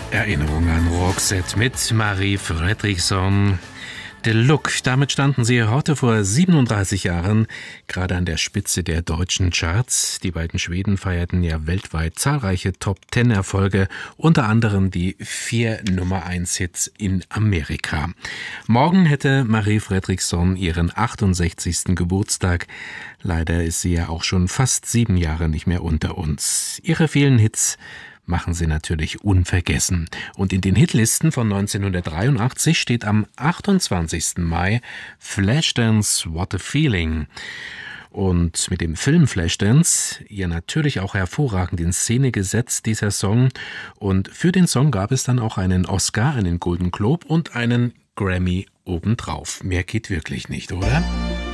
Erinnerung an Roxette mit Marie Fredriksson. Der Look, damit standen sie heute vor 37 Jahren gerade an der Spitze der deutschen Charts. Die beiden Schweden feierten ja weltweit zahlreiche Top-10-Erfolge, unter anderem die 4 Nummer-1-Hits in Amerika. Morgen hätte Marie Fredriksson ihren 68. Geburtstag. Leider ist sie ja auch schon fast 7 Jahre nicht mehr unter uns. Ihre vielen Hits machen sie natürlich unvergessen. Und in den Hitlisten von 1983 steht am 28. Mai Flashdance What a Feeling. Und mit dem Film Flashdance, ja natürlich auch hervorragend in Szene gesetzt, dieser Song. Und für den Song gab es dann auch einen Oscar, einen Golden Globe und einen Grammy obendrauf. Mehr geht wirklich nicht, oder?